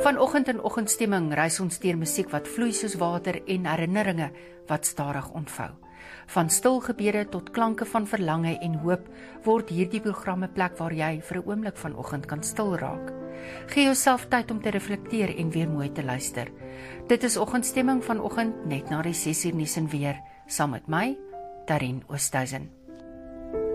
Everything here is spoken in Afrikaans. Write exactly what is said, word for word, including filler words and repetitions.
Vanoggend in Oggendstemming reis ons deur musiek wat vloei soos water en herinneringe wat stadig ontvou. Van stil gebede tot klanke van verlange en hoop word hierdie programme plek waar jy vir 'n oomblik vanoggend kan stil raak. Gee jouself tyd om te reflekteer en weer mooi te luister. Dit is Oggendstemming vanoggend net na die ses uur nuus en weer, saam met my, Darien Oosthuizen.